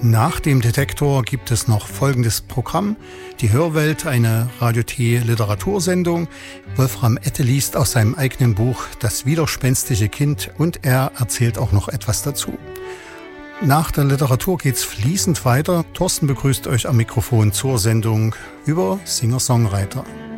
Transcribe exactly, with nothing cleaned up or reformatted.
Nach dem Detektor gibt es noch folgendes Programm. Die Hörwelt, eine Radio T Literatursendung. Wolfram Ette liest aus seinem eigenen Buch Das widerspenstische Kind und er erzählt auch noch etwas dazu. Nach der Literatur geht's fließend weiter. Thorsten begrüßt euch am Mikrofon zur Sendung über Singer-Songwriter.